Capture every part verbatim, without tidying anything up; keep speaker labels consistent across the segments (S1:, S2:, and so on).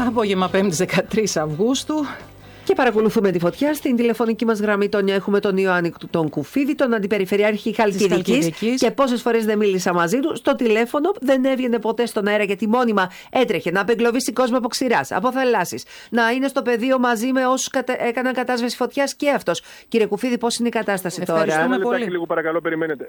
S1: Απόγευμα πέμπτης δεκατρείς Αυγούστου.
S2: Και παρακολουθούμε τη φωτιά. Στην τηλεφωνική μας γραμμή τον έχουμε τον Ιωάννη τον Κουφίδη, τον Αντιπεριφερειάρχη Χαλκιδικής. Και πόσες φορές δεν μίλησα μαζί του, στο τηλέφωνο δεν έβγαινε ποτέ στον αέρα γιατί μόνιμα έτρεχε να απεγκλωβίσει κόσμο από ξηράς, από θαλάσσης, να είναι στο πεδίο μαζί με όσους κατα... έκαναν κατάσβεση φωτιάς και αυτός. Κύριε Κουφίδη, πώς είναι η κατάσταση τώρα?
S3: Ευχαριστούμε πολύ. Λίγο παρακαλώ, περιμένετε.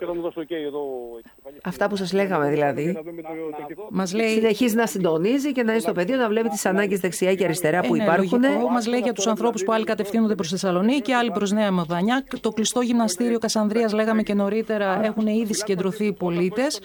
S2: Αυτά που σας λέγαμε δηλαδή.
S1: Μας λέει...
S2: Συνεχίζει να συντονίζει και να είναι στο πεδίο, να βλέπει τις ανάγκες δεξιά και αριστερά που υπάρχουν.
S1: Μας λέει για τους ανθρώπους που άλλοι κατευθύνονται προς Θεσσαλονίκη, άλλοι προς Νέα Μοδανιά. Το κλειστό γυμναστήριο Κασανδρίας, λέγαμε και νωρίτερα, έχουν ήδη συγκεντρωθεί οι πολίτες.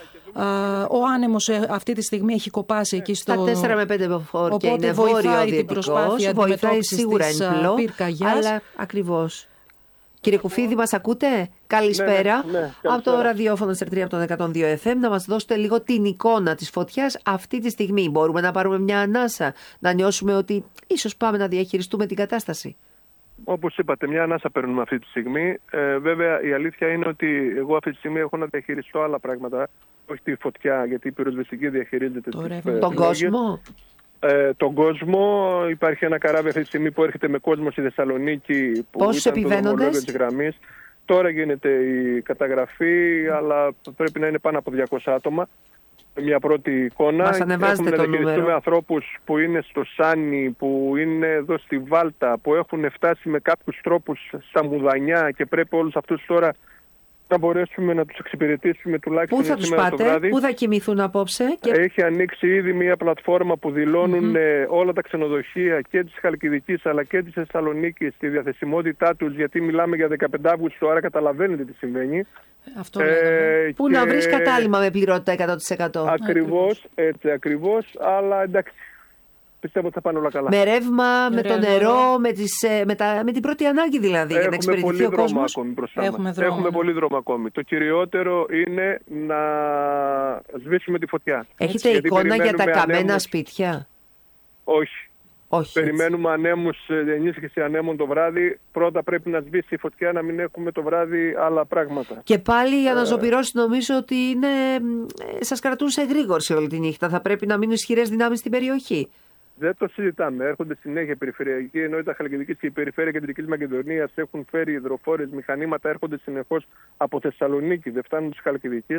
S1: Ο άνεμος αυτή τη στιγμή έχει κοπάσει εκεί στο.
S2: Στα τέσσερα με πέντε μποφόρ και είναι
S1: βοηθάει την προσπάθεια αντιμετώπισης της πυρκαγιάς.
S2: Αλλά ακριβώς. Κύριε Κουφίδη, μας ακούτε? Καλησπέρα.
S3: Ναι, ναι, ναι,
S2: από το ραδιόφωνο της Ερτρία από τον εκατόν δύο εφ εμ, να μας δώσετε λίγο την εικόνα της φωτιάς αυτή τη στιγμή. Μπορούμε να πάρουμε μια ανάσα, να νιώσουμε ότι ίσως πάμε να διαχειριστούμε την κατάσταση?
S3: Όπως είπατε, μια ανάσα παίρνουμε αυτή τη στιγμή. Ε, βέβαια, η αλήθεια είναι ότι εγώ αυτή τη στιγμή έχω να διαχειριστώ άλλα πράγματα. Όχι τη φωτιά, γιατί η πυροσβεστική διαχειρίζεται
S2: το τις, τον κόσμο.
S3: Ε, τον κόσμο. Υπάρχει ένα καράβι αυτή τη στιγμή που έρχεται με κόσμο στη Θεσσαλονίκη.
S2: Πόσους επιβαίνοντες?
S3: Τώρα γίνεται η καταγραφή, αλλά πρέπει να είναι πάνω από διακόσια άτομα. Μια πρώτη εικόνα.
S2: Μας ανεβάζετε το νούμερο.
S3: Έχουμε ανθρώπους που είναι στο Σάνι, που είναι εδώ στη Βάλτα, που έχουν φτάσει με κάποιους τρόπους στα Μουδανιά και πρέπει όλους αυτούς τώρα να μπορέσουμε να τους εξυπηρετήσουμε τουλάχιστον
S2: σήμερα το βράδυ. Πού θα τους πάτε, πού θα κοιμηθούν απόψε? Και...
S3: Έχει ανοίξει ήδη μια πλατφόρμα που δηλώνουν mm-hmm. όλα τα ξενοδοχεία και της Χαλκιδικής αλλά και της Θεσσαλονίκης στη διαθεσιμότητά τους, γιατί μιλάμε για δεκαπέντε Αυγούστου, άρα καταλαβαίνετε τι συμβαίνει.
S1: Αυτό ε,
S2: Πού και... να βρεις κατάλημα με πληρότητα εκατό τοις εκατό.
S3: Ακριβώς, έτσι ακριβώς, αλλά εντάξει. Πιστεύω ότι θα πάνε όλα καλά.
S2: Με ρεύμα, με το νερό, με, τις, με, τα, με την πρώτη ανάγκη δηλαδή.
S3: Έχουμε
S2: για να εξυπηρετηθεί ο κόσμος.
S3: Ακόμη μπροστά
S1: Έχουμε,
S3: μας.
S1: δρόμο.
S3: Έχουμε πολύ δρόμο ακόμη. Το κυριότερο είναι να σβήσουμε τη φωτιά.
S2: Έχετε
S3: γιατί
S2: εικόνα για τα καμένα
S3: ανέμους...
S2: σπίτια?
S3: Όχι.
S2: Όχι.
S3: Περιμένουμε ανέμους, ενίσχυση ανέμων το βράδυ. Πρώτα πρέπει να σβήσει η φωτιά, να μην έχουμε το βράδυ άλλα πράγματα.
S2: Και πάλι οι αναζωπυρώσεις νομίζω ότι είναι... σας κρατούν σε εγρήγορση όλη τη νύχτα. Θα πρέπει να μείνουν ισχυρές δυνάμεις στην περιοχή.
S3: Δεν το συζητάμε. Έρχονται συνέχεια περιφερειακοί, ενώ τα Χαλκιδικής και η περιφέρεια Κεντρικής Μακεδονίας έχουν φέρει υδροφόρες, μηχανήματα, έρχονται συνεχώς από Θεσσαλονίκη, δεν φτάνουν της Χαλκιδικής.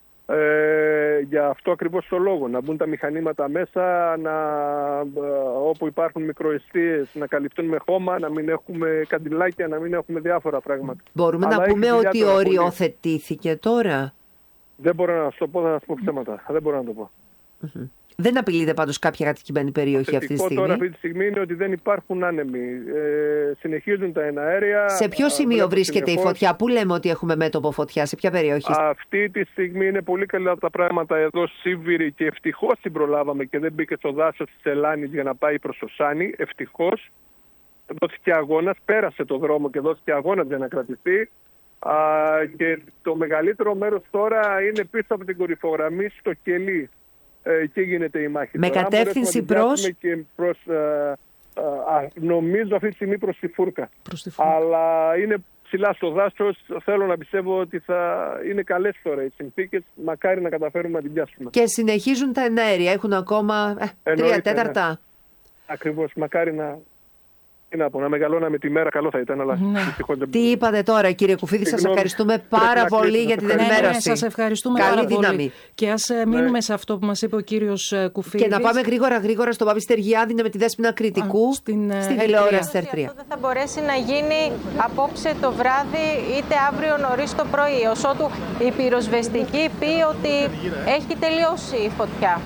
S3: Ε, για αυτό ακριβώς το λόγο. Να μπουν τα μηχανήματα μέσα, να, όπου υπάρχουν μικροεστίες, να καλυφθούν με χώμα, να μην έχουμε καντιλάκια, να μην έχουμε διάφορα πράγματα.
S2: Μπορούμε Αλλά να πούμε ότι οριοθετήθηκε τώρα?
S3: Δεν μπορώ να σου το πω, θα σας πω ψέματα. Δεν μπορώ να το πω.
S2: Mm-hmm. Δεν απειλείται πάντως κάποια κατοικημένη περιοχή αυτή τη στιγμή?
S3: Τώρα αυτή τη στιγμή είναι ότι δεν υπάρχουν άνεμοι. Ε, συνεχίζουν τα εναέρια.
S2: Σε ποιο σημείο βρίσκεται συνεχώς η φωτιά? Πού λέμε ότι έχουμε μέτωπο φωτιά? Σε ποια περιοχή?
S3: Αυτή τη στιγμή είναι πολύ καλά τα πράγματα εδώ Σίβηρη και ευτυχώς την προλάβαμε και δεν μπήκε στο δάσος της Ελλάνης για να πάει προς το Σάνι. Ευτυχώς δόθηκε αγώνας, πέρασε το δρόμο και δόθηκε αγώνας για να κρατηθεί. Α, και το μεγαλύτερο μέρος τώρα είναι πίσω από την κορυφογραμμή στο Κελί. Εκεί γίνεται η μάχη.
S2: Με τώρα, κατεύθυνση προς...
S3: Και προς α, α, νομίζω αυτή τη στιγμή προς τη Φούρκα.
S1: Προς τη Φούρκα.
S3: Αλλά είναι ψηλά στο δάσος. Θέλω να πιστεύω ότι θα είναι καλές τώρα οι συνθήκες. Μακάρι να καταφέρουμε να την πιάσουμε.
S2: Και συνεχίζουν τα εναέρια. Έχουν ακόμα ε, τρία τέταρτα. Ναι.
S3: Ακριβώς. Μακάρι να... Τι να πω, να μεγαλώναμε τη μέρα, καλό θα ήταν, αλλά
S1: ναι.
S3: δεν...
S2: Τι είπατε τώρα, κύριε Κουφίδη? Σας ευχαριστούμε πάρα πολύ για την ενημέρωση.
S1: Ναι, ναι, σας ευχαριστούμε
S2: Καλή
S1: πάρα
S2: δύναμη.
S1: Πολύ. Και ας ναι. μείνουμε σε αυτό που μας είπε ο κύριος Κουφίδης.
S2: Και να πάμε γρήγορα γρήγορα στο Πάπη Στεργιάδη με τη Δέσποινα Κριτικού. Α, στην στην τηλεόραση της Ερτρία.
S4: Αυτό δεν θα μπορέσει να γίνει απόψε το βράδυ είτε αύριο νωρίς το πρωί, ως ότου η πυροσβεστική πει ότι έχει τελειώσει η φωτιά.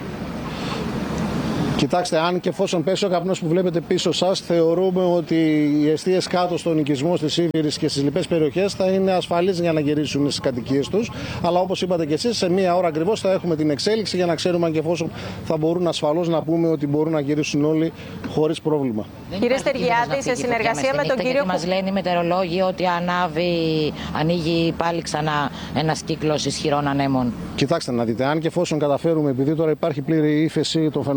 S5: Κοιτάξτε, αν και εφόσον πέσει ο καπνός που βλέπετε πίσω σας, θεωρούμε ότι οι εστίες κάτω στον οικισμό της Σίβηρης και στις λοιπές περιοχές θα είναι ασφαλείς για να γυρίσουν στις κατοικίες τους. Αλλά όπως είπατε και εσείς, σε μία ώρα ακριβώς θα έχουμε την εξέλιξη για να ξέρουμε αν και εφόσον θα μπορούν ασφαλώς να πούμε ότι μπορούν να γυρίσουν όλοι χωρίς πρόβλημα.
S4: Κύριε Στεργιάδη, σε συνεργασία με τον κύριο
S6: Κουφίδη. Μας λένε οι μετεωρολόγοι ότι ανάβει, ανοίγει πάλι ξανά ένας κύκλος ισχυρών ανέμων.
S5: Κοιτάξτε να δείτε, αν και εφόσον καταφέρουμε, επειδή τώρα υπάρχει πλήρη ύφεση των φαινομένων,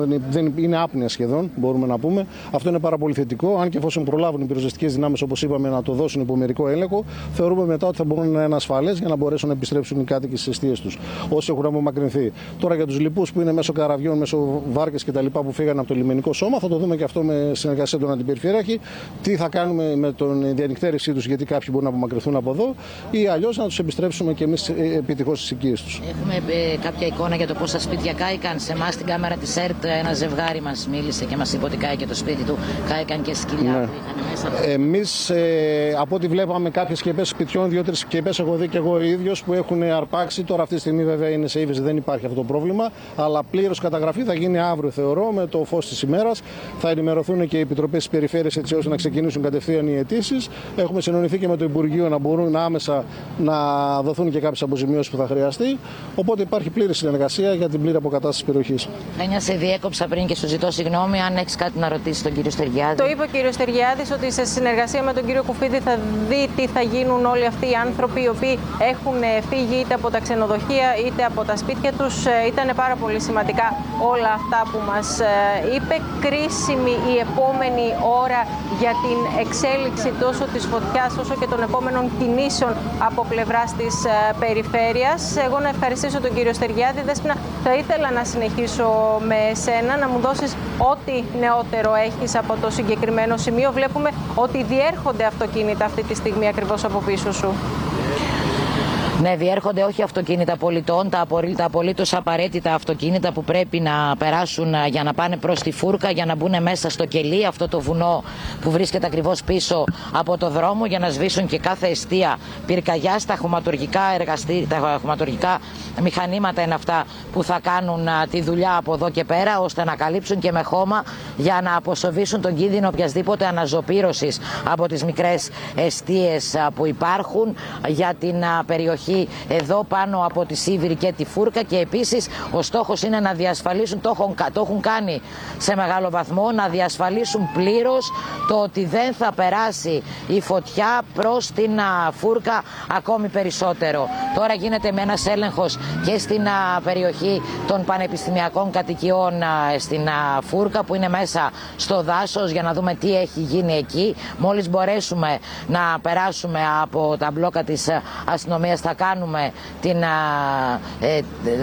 S5: δεν είναι άπνοια σχεδόν, μπορούμε να πούμε. Αυτό είναι πάρα πολύ θετικό. Αν και εφόσον προλάβουν οι πυροσβεστικές δυνάμεις, όπως είπαμε, να το δώσουν υπό μερικό έλεγχο, θεωρούμε μετά ότι θα μπορούν να είναι ασφαλές για να μπορέσουν να επιστρέψουν οι κάτοικοι στις εστίες τους, όσοι έχουν απομακρυνθεί. Τώρα για τους λοιπούς που είναι μέσω καραβιών, μέσω βάρκες κτλ. Που φύγανε από το λιμενικό σώμα, θα το δούμε και αυτό με συνεργασία των αντιπεριφερειάρχη. Τι θα κάνουμε με την διανυκτέρευσή τους, γιατί κάποιοι μπορούν να απομακρυνθούν από εδώ, ή αλλιώς να τους επιστρέψουμε και εμείς επιτυχώς στις οικίες τους.
S6: Έχουμε ε, κάποια εικόνα για το πόσα σπίτια κάηκαν. Σε εμάς στην κάμερα της ΕΡΤ ένα ζευγάρι μας μίλησε και μας είπε ότι κάηκε το σπίτι του. Κάηκαν και σκυλιά ναι. που είχαν μέσα.
S5: Εμείς ε, από ό,τι βλέπαμε κάποιες σκεπές σπιτιών, δύο-τρεις σκεπές έχω δει και εγώ ίδιος που έχουν αρπάξει. Τώρα αυτή τη στιγμή βέβαια είναι σε ύβεση, δεν υπάρχει αυτό το πρόβλημα. Αλλά πλήρως καταγραφή θα γίνει αύριο, θεωρώ, με το φως της ημέρας. Θα ενημερωθούν και οι επιτροπές της περιφέρειας έτσι ώστε να ξεκινήσουν κατευθείαν οι αιτήσεις. Έχουμε συνονιθεί και με το Υπουργείο να μπορούν άμεσα να δοθούν και κάποιες αποζημιώσεις που θα χρειαστεί. Οπότε υπάρχει πλήρη συνεργασία για την πλήρη αποκατάσταση της περιοχής.
S6: Χένια, σε διέκοψα πριν και σου ζητώ συγγνώμη. Αν έχεις κάτι να ρωτήσεις τον κύριο Στεριάδη.
S4: Το είπε ο κύριος Στεριάδης ότι σε συνεργασία με τον κύριο Κουφίδη θα δει τι θα γίνουν όλοι αυτοί οι άνθρωποι οι οποίοι έχουν φύγει είτε από τα ξενοδοχεία είτε από τα σπίτια τους. Ήταν πάρα πολύ σημαντικά όλα αυτά που μας είπε. Κρίσιμη η επόμενη ώρα για την εξέλιξη τόσο της φωτιάς όσο και των επόμενων κινήσεων από πλευράς της περιφέρειας. Εγώ να ευχαριστήσω τον κύριο Στεριάδη. Δέσποινα, θα ήθελα να συνεχίσω με σένα, να μου δώσεις ό,τι νεότερο έχεις από το συγκεκριμένο σημείο. Βλέπουμε ότι διέρχονται αυτοκίνητα αυτή τη στιγμή ακριβώς από πίσω σου.
S6: Ναι, διέρχονται όχι αυτοκίνητα πολιτών, τα απολύτως απαραίτητα αυτοκίνητα που πρέπει να περάσουν για να πάνε προς τη Φούρκα, για να μπουν μέσα στο κελί, αυτό το βουνό που βρίσκεται ακριβώς πίσω από το δρόμο, για να σβήσουν και κάθε εστία πυρκαγιά. Τα χωματουργικά εργαστή, τα χωματουργικά μηχανήματα είναι αυτά που θα κάνουν τη δουλειά από εδώ και πέρα, ώστε να καλύψουν και με χώμα για να αποσοβήσουν τον κίνδυνο οποιασδήποτε αναζωπήρωσης από τις μικρές εστίες που υπάρχουν για την περιοχή εδώ πάνω από τη Σίβηρη και τη Φούρκα. Και επίσης ο στόχος είναι να διασφαλίσουν, το έχουν, το έχουν κάνει σε μεγάλο βαθμό, να διασφαλίσουν πλήρως το ότι δεν θα περάσει η φωτιά προς την Φούρκα ακόμη περισσότερο. Τώρα γίνεται με ένας έλεγχος και στην περιοχή των πανεπιστημιακών κατοικιών στην Φούρκα που είναι μέσα στο δάσος, για να δούμε τι έχει γίνει εκεί. Μόλις μπορέσουμε να περάσουμε από τα μπλόκα της αστυνομίας θα κάνουμε την, ε, ε,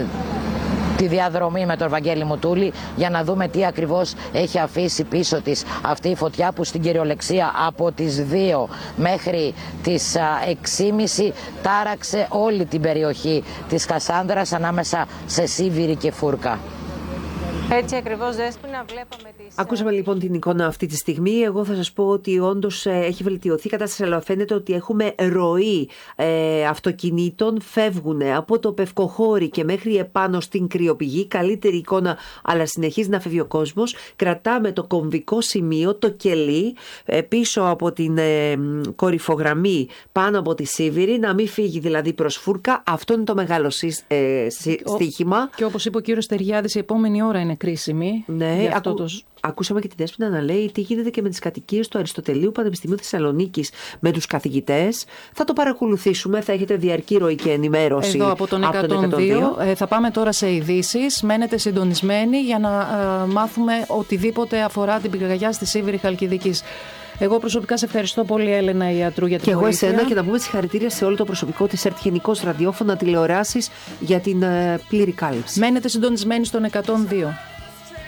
S6: τη διαδρομή με τον Βαγγέλη Μουτούλη για να δούμε τι ακριβώς έχει αφήσει πίσω της αυτή η φωτιά που στην κυριολεξία από τις δύο μέχρι τις έξι και μισή τάραξε όλη την περιοχή της Κασάνδρας ανάμεσα σε Σίβηρη και Φούρκα.
S4: Έτσι ακριβώς, Δέσποινα, βλέπαμε τις...
S2: Ακούσαμε λοιπόν την εικόνα αυτή τη στιγμή. Εγώ θα σας πω ότι όντως έχει βελτιωθεί η κατάσταση, αλλά φαίνεται ότι έχουμε ροή ε, αυτοκινήτων. Φεύγουν από το Πευκοχώρι και μέχρι επάνω στην Κρυοπηγή. Καλύτερη εικόνα, αλλά συνεχίζει να φεύγει ο κόσμος. Κρατάμε το κομβικό σημείο, το κελί, ε, πίσω από την ε, κορυφογραμμή πάνω από τη Σίβηρη. Να μην φύγει δηλαδή προς Φούρκα. Αυτό είναι το μεγάλο ε, στοίχημα.
S1: Και όπως είπε ο κύριος Στεριάδης, η επόμενη ώρα είναι κρίσιμη.
S2: Ναι, ακού... το... ακούσαμε και τη Δέσποινα να λέει τι γίνεται και με τις κατοικίες του Αριστοτελείου Πανεπιστημίου Θεσσαλονίκης με τους καθηγητές. Θα το παρακολουθήσουμε, θα έχετε διαρκή ροή και ενημέρωση.
S1: Εδώ από τον εκατόν δύο. Ε, θα πάμε τώρα σε ειδήσεις. Μένετε συντονισμένοι για να ε, μάθουμε οτιδήποτε αφορά την πυρκαγιά στη Σίβηρη Χαλκιδικής. Εγώ προσωπικά σε ευχαριστώ πολύ, Έλενα Ιατρού, για την
S2: και
S1: βοήθεια.
S2: Και εγώ εσένα, και να πούμε συγχαρητήρια σε όλο το προσωπικό της ΕΡΤ, γενικώς ραδιόφωνα, τηλεοράσεις, για την ε, πλήρη κάλυψη.
S1: Μένετε συντονισμένοι στον εκατόν δύο.